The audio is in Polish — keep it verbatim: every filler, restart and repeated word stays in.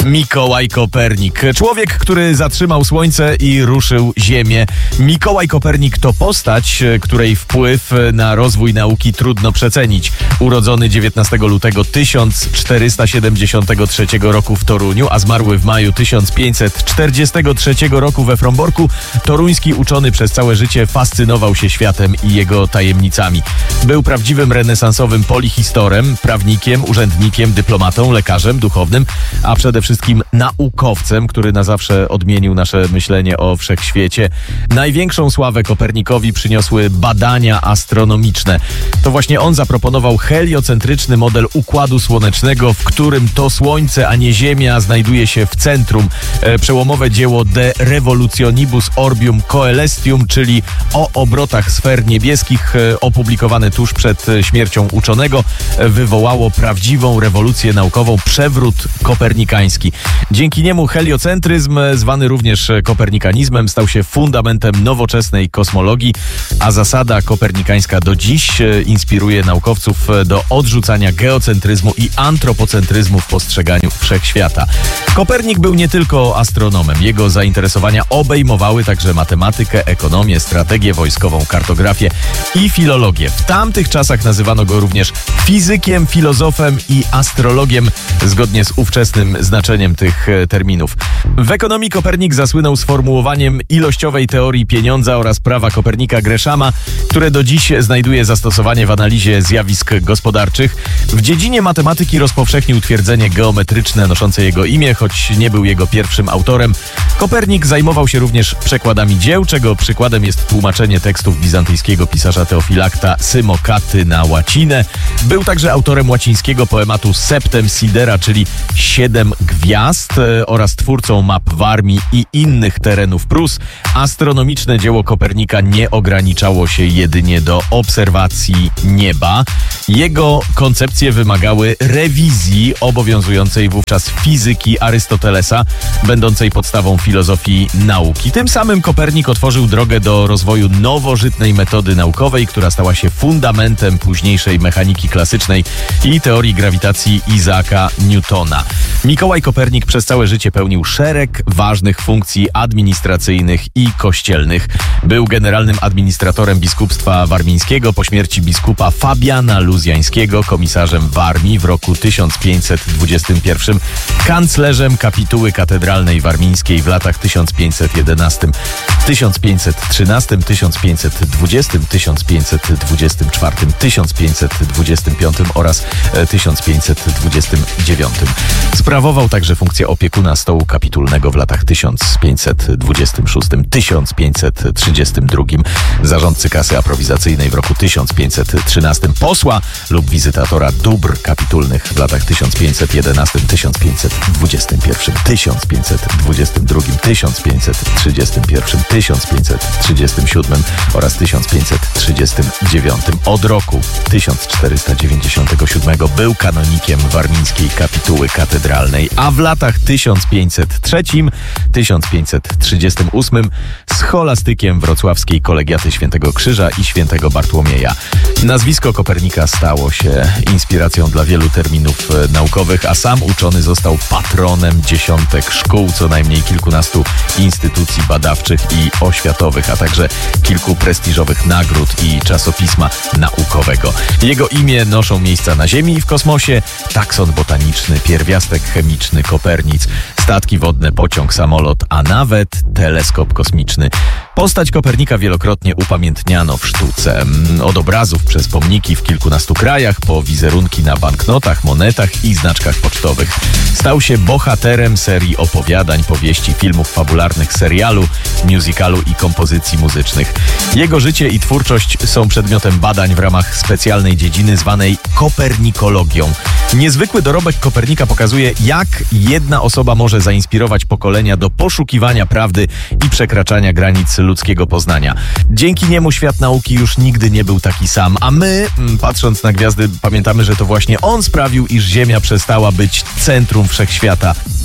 Mikołaj Kopernik. Człowiek, który zatrzymał Słońce i ruszył Ziemię. Mikołaj Kopernik to postać, której wpływ na rozwój nauki trudno przecenić. Urodzony dziewiętnastego lutego tysiąc czterysta siedemdziesiątego trzeciego roku w Toruniu, a zmarły w maju tysiąc pięćset czterdziestego trzeciego roku we Fromborku, toruński uczony przez całe życie fascynował się światem i jego tajemnicami. Był prawdziwym renesansowym polihistorem, prawnikiem, urzędnikiem, dyplomatą, lekarzem, duchownym, a przede wszystkim wszystkim naukowcem, który na zawsze odmienił nasze myślenie o wszechświecie. Największą sławę Kopernikowi przyniosły badania astronomiczne. To właśnie on zaproponował heliocentryczny model Układu Słonecznego, w którym to Słońce, a nie Ziemia znajduje się w centrum. E, przełomowe dzieło De Revolutionibus Orbium Coelestium, czyli o obrotach sfer niebieskich, e, opublikowane tuż przed śmiercią uczonego, e, wywołało prawdziwą rewolucję naukową, przewrót kopernikański. Dzięki niemu heliocentryzm, zwany również kopernikanizmem, stał się fundamentem nowoczesnej kosmologii, a zasada kopernikańska do dziś inspiruje naukowców do odrzucania geocentryzmu i antropocentryzmu w postrzeganiu wszechświata. Kopernik był nie tylko astronomem. Jego zainteresowania obejmowały także matematykę, ekonomię, strategię wojskową, kartografię i filologię. W tamtych czasach nazywano go również fizykiem, filozofem i astrologiem, zgodnie z ówczesnym znaczeniem tych terminów. W ekonomii Kopernik zasłynął sformułowaniem ilościowej teorii pieniądza oraz prawa Kopernika-Greszama, które do dziś znajduje zastosowanie w analizie zjawisk gospodarczych. W dziedzinie matematyki rozpowszechnił twierdzenie geometryczne noszące jego imię, choć nie był jego pierwszym autorem. Kopernik zajmował się również przekładami dzieł, czego przykładem jest tłumaczenie tekstów bizantyjskiego pisarza Teofilakta Symokaty na łacinę. Był także autorem łacińskiego poematu Septem Sidera, czyli Siedem Gwiazd, oraz twórcą map Warmii i innych terenów Prus. Astronomiczne dzieło Kopernika nie ograniczało się jedynie do obserwacji nieba. Jego koncepcje wymagały rewizji obowiązującej wówczas fizyki Arystotelesa, będącej podstawą filozofii nauki. Tym samym Kopernik otworzył drogę do rozwoju nowożytnej metody naukowej, która stała się fundamentem późniejszej mechaniki klasycznej i teorii grawitacji Isaaca Newtona. Mikołaj Kopernik przez całe życie pełnił szereg ważnych funkcji administracyjnych i kościelnych. Był generalnym administratorem biskupstwa warmińskiego po śmierci biskupa Fabiana Luzjańskiego, komisarzem Warmii w roku tysiąc pięćset dwudziestym pierwszym, kanclerzem kapituły katedralnej warmińskiej w latach tysiąc pięćset jedenastym, tysiąc pięćset trzynastym, tysiąc pięćset dwudziestym, tysiąc pięćset dwudziestym czwartym, tysiąc pięćset dwudziestym piątym oraz tysiąc pięćset dwudziestym dziewiątym. Sprawował także funkcję opiekuna stołu kapitulnego w latach tysiąc pięćset dwudziestym szóstym do tysiąc pięćset trzydziestym drugim, zarządcy kasy aprowizacyjnej w roku tysiąc pięćset trzynastym, posła lub wizytatora dóbr kapitulnych w latach tysiąc pięćset jedenastym, tysiąc pięćset dwudziestym pierwszym, tysiąc pięćset dwudziestym drugim, tysiąc pięćset trzydziestym pierwszym, tysiąc pięćset trzydziestym siódmym oraz tysiąc pięćset trzydziestym dziewiątym. Od roku tysiąc czterysta dziewięćdziesiątego siódmego był kanonikiem warmińskiej kapituły katedralnej, a w latach tysiąc pięćset trzecim do tysiąc pięćset trzydziestym ósmym scholastykiem wrocławskiej kolegiaty Świętego Krzyża i Świętego Bartłomieja. Nazwisko Kopernika stało się inspiracją dla wielu terminów naukowych, a sam uczony został patronem dziesiątek szkół, co najmniej kilkunastu instytucji badawczych i oświatowych, a także kilku prestiżowych nagród i czasopisma naukowego. Jego imię noszą miejsca na Ziemi i w kosmosie: takson botaniczny, pierwiastek chemiczny Kopernic, statki wodne, pociąg, samolot, a nawet teleskop kosmiczny. Postać Kopernika wielokrotnie upamiętniano w sztuce. Od obrazów przez pomniki w kilkunastu krajach, po wizerunki na banknotach, monetach i znaczkach pocztowych. Stał się bohaterem serii opowiadań, powieści, filmów fabularnych, serialu, musicalu i kompozycji muzycznych. Jego życie i twórczość są przedmiotem badań w ramach specjalnej dziedziny zwanej kopernikologią. Niezwykły dorobek Kopernika pokazuje, jak jedna osoba może zainspirować pokolenia do poszukiwania prawdy i przekraczania granic ludzkiego poznania. Dzięki niemu świat nauki już nigdy nie był taki sam, a my, patrząc na gwiazdy, pamiętamy, że to właśnie on sprawił, iż Ziemia przestała być centrum wszechświata.